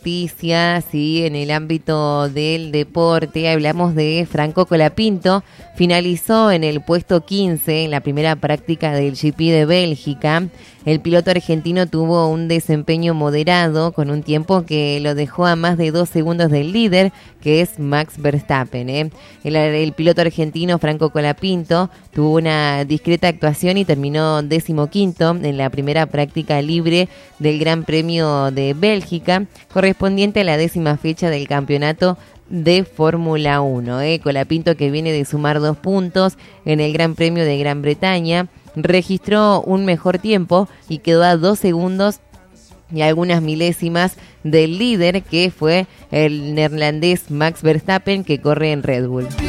noticias, sí, en el ámbito del deporte, hablamos de Franco Colapinto, finalizó en el puesto 15 en la primera práctica del GP de Bélgica. El piloto argentino tuvo un desempeño moderado con un tiempo que lo dejó a más de 2 segundos del líder, que es Max Verstappen. El piloto argentino Franco Colapinto tuvo una discreta actuación y terminó 15º en la primera práctica libre del Gran Premio de Bélgica, correspondiente a la 10ª fecha del campeonato de Fórmula 1. Colapinto, que viene de sumar 2 puntos en el Gran Premio de Gran Bretaña, registró un mejor tiempo y quedó a 2 segundos y algunas milésimas del líder, que fue el neerlandés Max Verstappen, que corre en Red Bull.